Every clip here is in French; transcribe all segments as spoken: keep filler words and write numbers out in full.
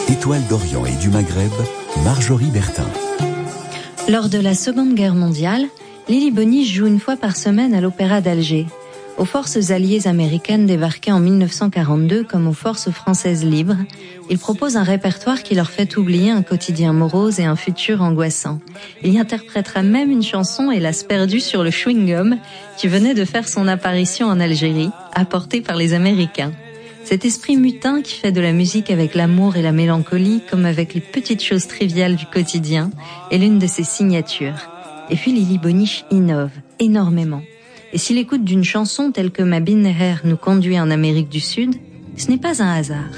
Étoile d'Orient et du Maghreb, Marjorie Bertin. Lors de la Seconde Guerre mondiale, Lili Boniche joue une fois par semaine à l'Opéra d'Alger. Aux forces alliées américaines débarquées en mille neuf cent quarante-deux comme aux forces françaises libres, il propose un répertoire qui leur fait oublier un quotidien morose et un futur angoissant. Il y interprétera même une chanson, hélas perdue sur le chewing-gum, qui venait de faire son apparition en Algérie, apportée par les Américains. Cet esprit mutin qui fait de la musique avec l'amour et la mélancolie, comme avec les petites choses triviales du quotidien, est l'une de ses signatures. Et puis Lili Boniche innove énormément. Et si l'écoute d'une chanson telle que Ma Binneher nous conduit en Amérique du Sud, ce n'est pas un hasard.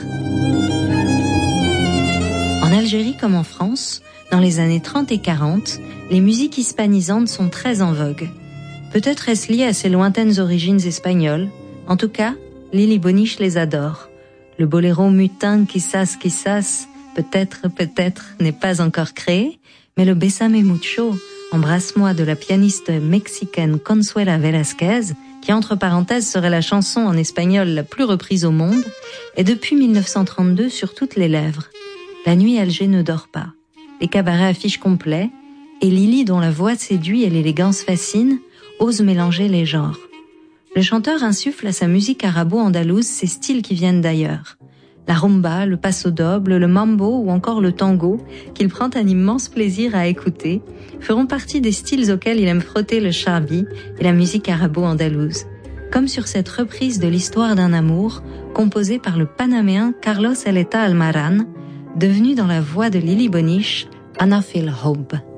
En Algérie comme en France, dans les années trente et quarante, les musiques hispanisantes sont très en vogue. Peut-être est-ce lié à ses lointaines origines espagnoles. En tout cas, Lili Boniche les adore. Le boléro mutin quizás quizás, peut-être, peut-être, n'est pas encore créé, mais le Bésame mucho, Embrasse-moi de la pianiste mexicaine Consuela Velázquez, qui entre parenthèses serait la chanson en espagnol la plus reprise au monde, est depuis mille neuf cent trente-deux sur toutes les lèvres. La nuit, Alger ne dort pas. Les cabarets affichent complets, et Lili, dont la voix séduit et l'élégance fascine, ose mélanger les genres. Le chanteur insuffle à sa musique arabo-andalouse ces styles qui viennent d'ailleurs. La rumba, le paso doble, le mambo ou encore le tango, qu'il prend un immense plaisir à écouter, feront partie des styles auxquels il aime frotter le charbi et la musique arabo-andalouse. Comme sur cette reprise de l'histoire d'un amour, composée par le Panaméen Carlos Eleta Almaran, devenu dans la voix de Lili Boniche, Ana Fil Houb.